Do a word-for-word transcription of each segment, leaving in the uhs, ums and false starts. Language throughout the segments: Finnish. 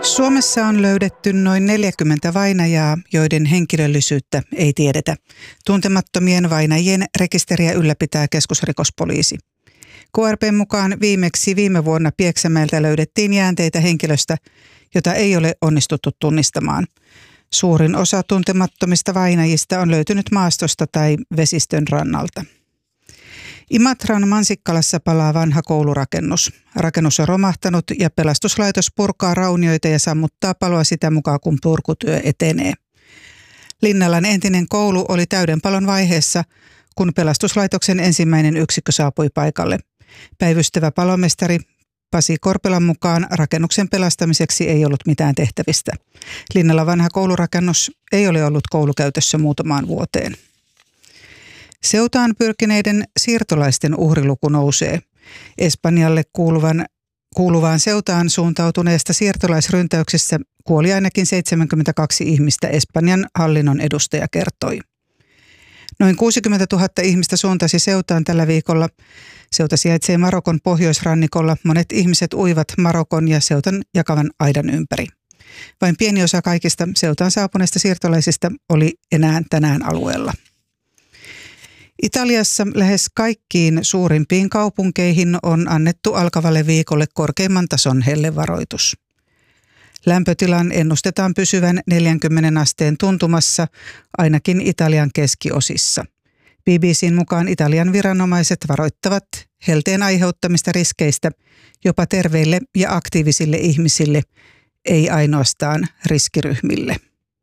Suomessa on löydetty noin neljäkymmentä vainajaa, joiden henkilöllisyyttä ei tiedetä. Tuntemattomien vainajien rekisteriä ylläpitää keskusrikospoliisi. K R P:n mukaan viimeksi viime vuonna Pieksämäeltä löydettiin jäänteitä henkilöstä, jota ei ole onnistuttu tunnistamaan. Suurin osa tuntemattomista vainajista on löytynyt maastosta tai vesistön rannalta. Imatran Mansikkalassa palaa vanha koulurakennus. Rakennus on romahtanut ja pelastuslaitos purkaa raunioita ja sammuttaa paloa sitä mukaan, kun purkutyö etenee. Linnalan entinen koulu oli täyden palon vaiheessa, kun pelastuslaitoksen ensimmäinen yksikkö saapui paikalle. Päivystävä palomestari Pasi Korpelan mukaan rakennuksen pelastamiseksi ei ollut mitään tehtävistä. Linnalan vanha koulurakennus ei ole ollut koulukäytössä muutamaan vuoteen. Seutaan pyrkineiden siirtolaisten uhriluku nousee. Espanjalle kuuluvan, kuuluvaan Seutaan suuntautuneesta siirtolaisryntäyksessä kuoli ainakin seitsemänkymmentäkaksi ihmistä, Espanjan hallinnon edustaja kertoi. Noin kuusikymmentätuhatta ihmistä suuntasi Seutaan tällä viikolla. Seuta sijaitsee Marokon pohjoisrannikolla. Monet ihmiset uivat Marokon ja Seutan jakavan aidan ympäri. Vain pieni osa kaikista Seutaan saapuneista siirtolaisista oli enää tänään alueella. Italiassa lähes kaikkiin suurimpiin kaupunkeihin on annettu alkavalle viikolle korkeimman tason hellevaroitus. Lämpötilan ennustetaan pysyvän neljänkymmenen asteen tuntumassa ainakin Italian keskiosissa. B B C:n mukaan Italian viranomaiset varoittavat helteen aiheuttamista riskeistä jopa terveille ja aktiivisille ihmisille, ei ainoastaan riskiryhmille.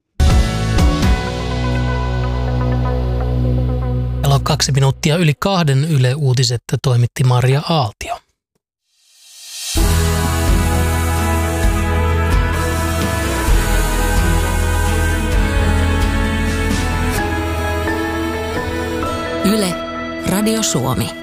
Kello kaksi minuuttia yli kahden Yle Uutiset toimitti Maria Aaltio. Yle, Radio Suomi.